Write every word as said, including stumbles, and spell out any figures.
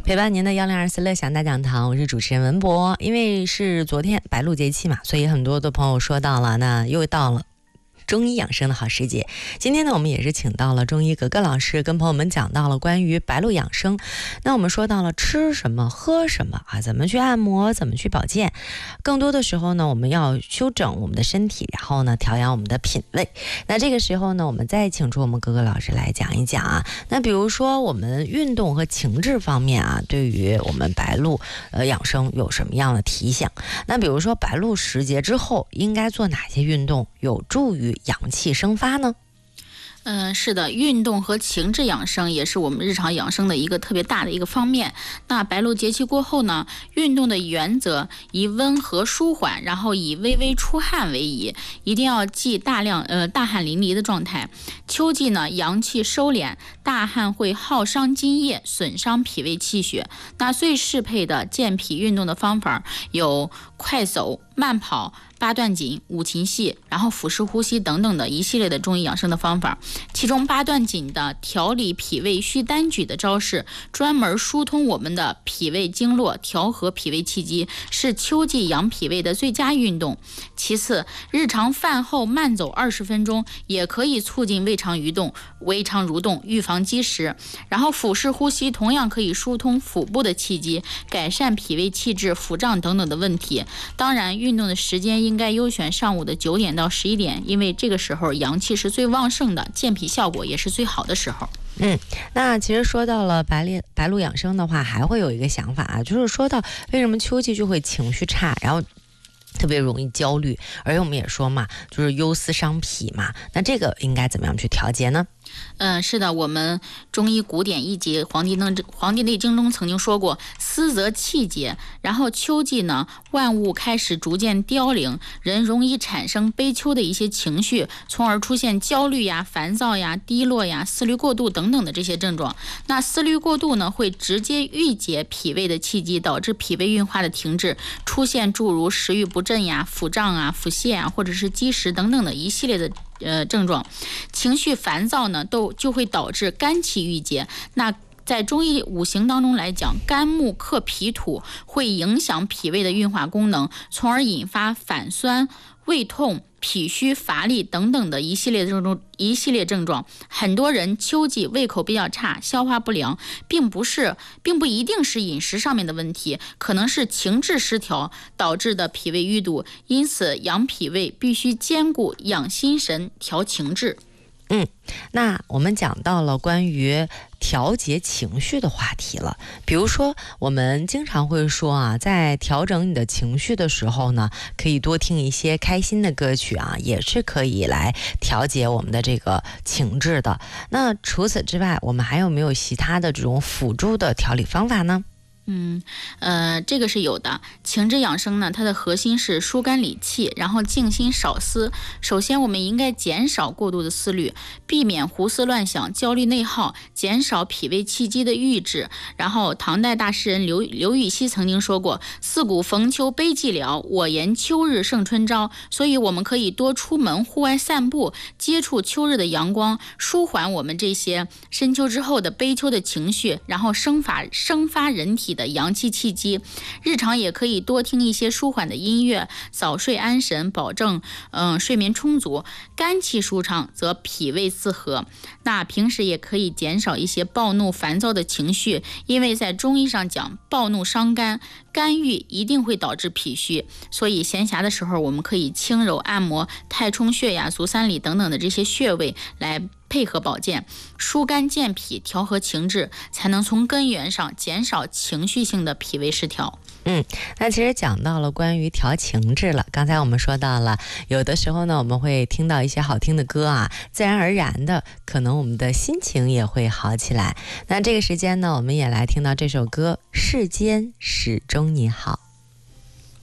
陪伴您的幺零二四乐享大讲堂，我是主持人文博。因为是昨天白露节气嘛，所以很多的朋友说到了，那又到了中医养生的好时节。今天呢，我们也是请到了中医格格老师，跟朋友们讲到了关于白露养生。那我们说到了吃什么喝什么啊，怎么去按摩，怎么去保健。更多的时候呢，我们要修整我们的身体，然后呢调养我们的品味。那这个时候呢，我们再请出我们格格老师来讲一讲啊。那比如说我们运动和情志方面啊，对于我们白露呃养生有什么样的提醒？那比如说白露时节之后应该做哪些运动有助于阳气生发呢？ 嗯，是的，运动和情志养生也是我们日常养生的一个特别大的一个方面。那白露节气过后呢，运动的原则以温和舒缓，然后以微微出汗为宜，一定要忌大量呃大汗淋漓的状态。秋季呢，阳气收敛，大汗会耗伤津液，损伤脾胃气血。那最适配的健脾运动的方法有快走、慢跑、八段锦、五禽戏，然后腹式呼吸等等的一系列的中医养生的方法。其中八段锦的调理脾胃虚单举的招式，专门疏通我们的脾胃经络，调和脾胃气机，是秋季养脾胃的最佳运动。其次，日常饭后慢走二十分钟，也可以促进胃肠蠕动、胃肠蠕动，预防积食。然后腹式呼吸同样可以疏通腹部的气机，改善脾胃气滞、腹胀等等的问题。当然，运动的时间应该优选上午的九点到十一点，因为这个时候阳气是最旺盛的，健脾效果也是最好的时候。 嗯，那其实说到了白露白露养生的话，还会有一个想法啊，就是说到为什么秋季就会情绪差，然后特别容易焦虑，而且我们也说嘛，就是忧思伤脾嘛，那这个应该怎么样去调节呢？ 嗯，是的，我们中医古典一节《黄帝内黄帝内经》中曾经说过，思则气结。然后秋季呢，万物开始逐渐凋零，人容易产生悲秋的一些情绪，从而出现焦虑呀、烦躁呀、低落呀、思虑过度等等的这些症状。那思虑过度呢，会直接郁结脾胃的气机，导致脾胃运化的停滞，出现诸如食欲不振呀、腹胀啊、腹泻啊，或者是积食等等的一系列的呃症状。情绪烦躁呢，都就会导致肝气郁结。那在中医五行当中来讲，肝木克脾土，会影响脾胃的运化功能，从而引发反酸、胃痛、脾虚、乏力等等的一系列症状。一系列症状，很多人秋季胃口比较差，消化不良，并不是，并不一定是饮食上面的问题，可能是情志失调导致的脾胃淤堵。因此，养脾胃必须兼顾养心神、调情志。 嗯，那我们讲到了关于调节情绪的话题了。比如说我们经常会说啊，在调整你的情绪的时候呢，可以多听一些开心的歌曲啊，也是可以来调节我们的这个情志的。那除此之外，我们还有没有其他的这种辅助的调理方法呢？ 嗯，呃，这个是有的。情志养生呢，它的核心是疏肝理气，然后静心少思。首先，我们应该减少过度的思虑，避免胡思乱想、焦虑内耗，减少脾胃气机的郁滞。然后，唐代大诗人刘刘禹锡曾经说过：“四鼓逢秋悲寂寥，我言秋日胜春朝。”所以，我们可以多出门户外散步，接触秋日的阳光，舒缓我们这些深秋之后的悲秋的情绪，然后生发生发人体的阳气气机。日常也可以多听一些舒缓的音乐，早睡安神，保证嗯睡眠充足。肝气舒畅则脾胃自和。那平时也可以减少一些暴怒烦躁的情绪，因为在中医上讲，暴怒伤肝，肝郁一定会导致脾虚，所以闲暇的时候我们可以轻柔按摩太冲穴呀、足三里等等的这些穴位来配合保健，疏肝健脾，调和情志，才能从根源上减少情绪性的脾胃失调。 嗯，那其实讲到了关于调情志了。刚才我们说到了，有的时候呢，我们会听到一些好听的歌啊，自然而然的，可能我们的心情也会好起来。那这个时间呢，我们也来听到这首歌《世间始终你好》。